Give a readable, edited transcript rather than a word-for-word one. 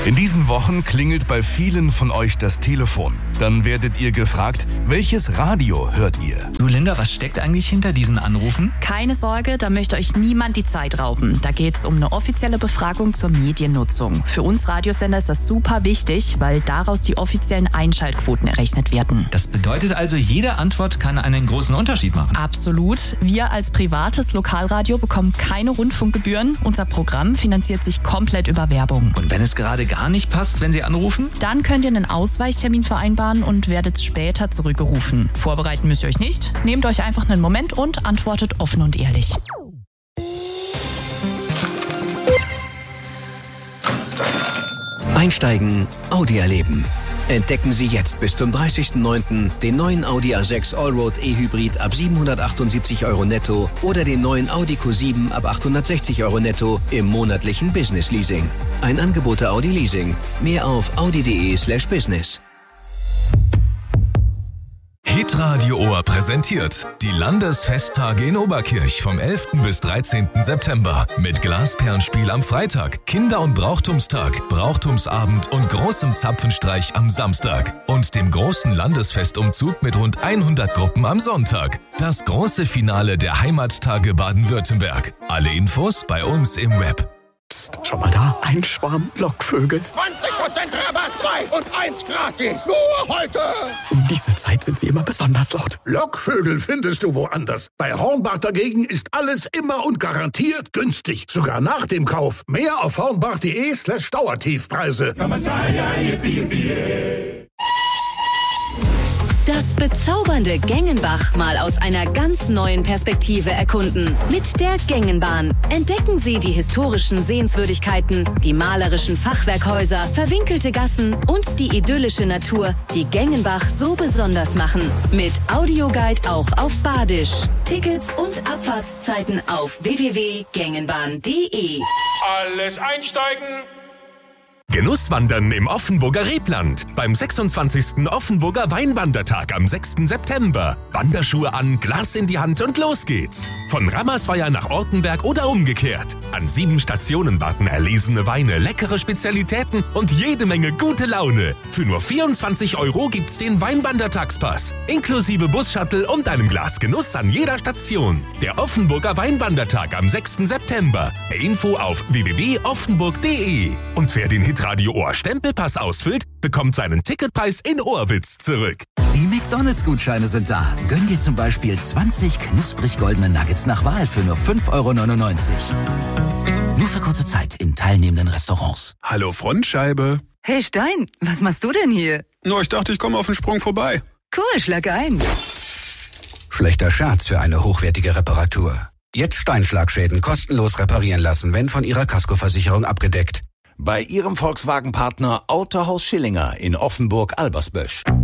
In diesen Wochen klingelt bei vielen von euch das Telefon. Dann werdet ihr gefragt, welches Radio hört ihr? Du Linda, was steckt eigentlich hinter diesen Anrufen? Keine Sorge, da möchte euch niemand die Zeit rauben. Da geht's um eine offizielle Befragung zur Mediennutzung. Für uns Radiosender ist das super wichtig, weil daraus die offiziellen Einschaltquoten errechnet werden. Das bedeutet also, jede Antwort kann einen großen Unterschied machen. Absolut. Wir als privates Lokalradio bekommen keine Rundfunkgebühren. Unser Programm finanziert sich komplett über Werbung. Und wenn es gerade gar nicht passt, wenn Sie anrufen? Dann könnt ihr einen Ausweichtermin vereinbaren und werdet später zurückgerufen. Vorbereiten müsst ihr euch nicht. Nehmt euch einfach einen Moment und antwortet offen und ehrlich. Einsteigen, Audi erleben. Entdecken Sie jetzt bis zum 30.09. den neuen Audi A6 Allroad E-Hybrid ab 778 € netto oder den neuen Audi Q7 ab 860 € netto im monatlichen Business Leasing. Ein Angebot der Audi Leasing. Mehr auf audi.de/business. Hitradio Ohr präsentiert die Landesfesttage in Oberkirch vom 11. bis 13. September mit Glasperlenspiel am Freitag, Kinder- und Brauchtumstag, Brauchtumsabend und großem Zapfenstreich am Samstag und dem großen Landesfestumzug mit rund 100 Gruppen am Sonntag. Das große Finale der Heimattage Baden-Württemberg. Alle Infos bei uns im Web. Psst, schau mal da, ein Schwarm Lockvögel. 20% Rabatt, 2 und 1 gratis. Nur heute. Um diese Zeit sind sie immer besonders laut. Lockvögel findest du woanders. Bei Hornbach dagegen ist alles immer und garantiert günstig. Sogar nach dem Kauf. Mehr auf hornbach.de/Dauertiefpreise. Das bezaubernde Gengenbach mal aus einer ganz neuen Perspektive erkunden. Mit der Gengenbahn entdecken Sie die historischen Sehenswürdigkeiten, die malerischen Fachwerkhäuser, verwinkelte Gassen und die idyllische Natur, die Gengenbach so besonders machen. Mit Audioguide auch auf Badisch. Tickets und Abfahrtszeiten auf www.gengenbahn.de. Alles einsteigen! Genusswandern im Offenburger Rebland beim 26. Offenburger Weinwandertag am 6. September. Wanderschuhe an, Glas in die Hand und los geht's. Von Rammersweier nach Ortenberg oder umgekehrt. An 7 Stationen warten erlesene Weine, leckere Spezialitäten und jede Menge gute Laune. Für nur 24 € gibt's den Weinwandertagspass. Inklusive Bus-Shuttle und einem Glas Genuss an jeder Station. Der Offenburger Weinwandertag am 6. September. Mehr Info auf www.offenburg.de. Und wer den Hitradio Ohr Stempelpass ausfüllt, bekommt seinen Ticketpreis in Ohrwitz zurück. Die McDonalds-Gutscheine sind da. Gönn dir zum Beispiel 20 knusprig goldene Nuggets nach Wahl für nur 5,99 €. Nur für kurze Zeit in teilnehmenden Restaurants. Hallo Frontscheibe. Hey Stein, was machst du denn hier? Nur, ich dachte, ich komme auf den Sprung vorbei. Cool, schlag ein. Schlechter Scherz für eine hochwertige Reparatur. Jetzt Steinschlagschäden kostenlos reparieren lassen, wenn von Ihrer Kaskoversicherung abgedeckt. Bei Ihrem Volkswagen-Partner Autohaus Schillinger in Offenburg-Albersbösch.